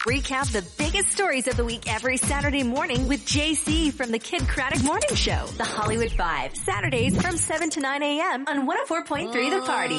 Recap the biggest stories of the week every Saturday morning with JC from the Kid Craddock Morning Show. The Hollywood Five, Saturdays from 7 to 9 a.m. on 104.3 The Party.